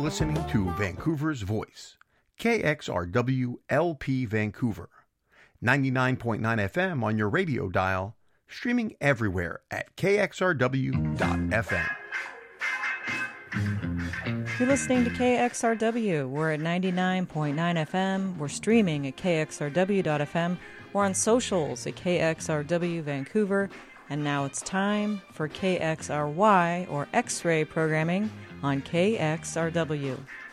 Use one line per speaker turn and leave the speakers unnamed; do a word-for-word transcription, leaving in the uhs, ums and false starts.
listening to Vancouver's Voice, K X R W L P Vancouver, ninety-nine point nine F M on your radio dial, streaming everywhere at k x r w dot f m.
You're listening to K X R W. We're at ninety-nine point nine F M. We're streaming at k x r w dot f m. We're on socials at K X R W Vancouver. And now it's time for K X R Y, or X-ray programming, on K X R W.